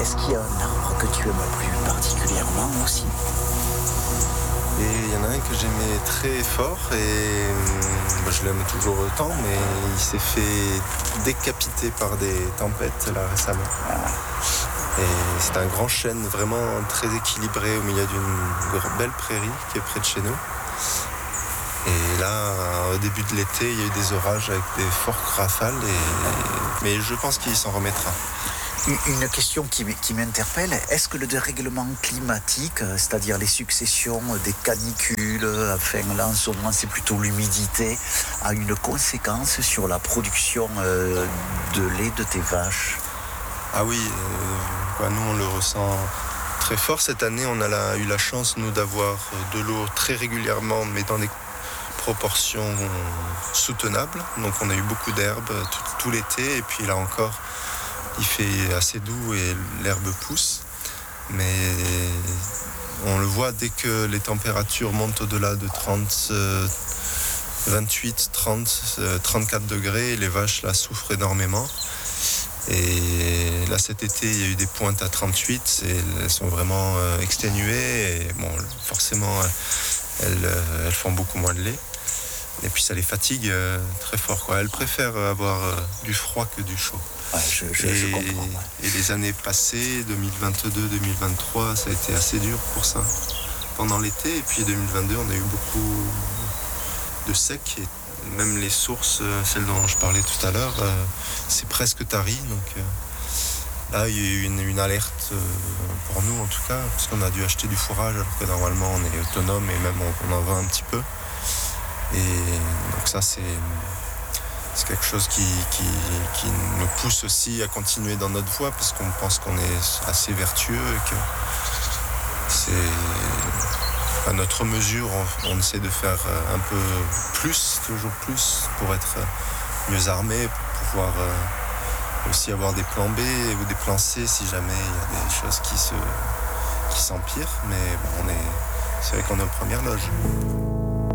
Est-ce qu'il y a un arbre que tu aimes plus particulièrement aussi? Et il y en a un que j'aimais très fort et je l'aime toujours autant, mais il s'est fait décapiter par des tempêtes là récemment. Et c'est un grand chêne vraiment très équilibré au milieu d'une belle prairie qui est près de chez nous. Et là, au début de l'été, il y a eu des orages avec des fortes rafales, mais je pense qu'il s'en remettra. Une question qui m'interpelle, est-ce que le dérèglement climatique, c'est-à-dire les successions des canicules, enfin là en ce moment c'est plutôt l'humidité, a une conséquence sur la production de lait de tes vaches? Ah oui, nous on le ressent très fort. Cette année, on a eu la chance, nous, d'avoir de l'eau très régulièrement, mais dans des proportions soutenables. Donc on a eu beaucoup d'herbe tout l'été, et puis là encore, il fait assez doux et l'herbe pousse. Mais on le voit dès que les températures montent au-delà de 30, 28, 30, 34 degrés, les vaches là souffrent énormément. Et là cet été il y a eu des pointes à 38 et elles sont vraiment exténuées et bon, forcément elles font beaucoup moins de lait et puis ça les fatigue très fort quoi. Elles préfèrent avoir du froid que du chaud. Ouais, je comprends. Et les années passées, 2022-2023, ça a été assez dur pour ça pendant l'été, et puis 2022 on a eu beaucoup de sec et même les sources, celles dont je parlais tout à l'heure, c'est presque tari. Donc là, il y a eu une alerte pour nous en tout cas, parce qu'on a dû acheter du fourrage alors que normalement on est autonome et même on en vend un petit peu. Et donc ça, c'est quelque chose qui nous pousse aussi à continuer dans notre voie, parce qu'on pense qu'on est assez vertueux et que c'est à notre mesure, on essaie de faire un peu plus, toujours plus, pour être mieux armé, pour pouvoir aussi avoir des plans B ou des plans C si jamais il y a des choses qui s'empirent. Mais bon, c'est vrai qu'on est aux premières loges.